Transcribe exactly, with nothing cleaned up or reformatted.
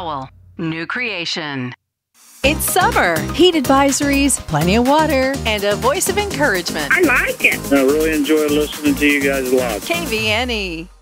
Howell. New creation. It's summer. Heat advisories, plenty of water, and a voice of encouragement. I like it. I really enjoy listening to you guys a lot. K V N E.